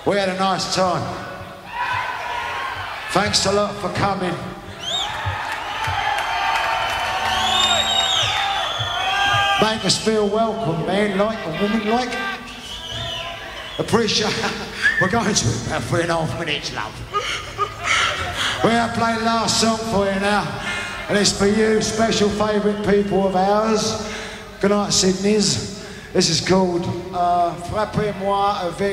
We had a nice time. Thanks a lot for coming. Make us feel welcome, man, like a woman, like. Appreciate. We're going to about 3.5 minutes, love. We're going to play the last song for you now, and it's for you, special favourite people of ours. Good night, Sydneys. This is called Frappez-moi avec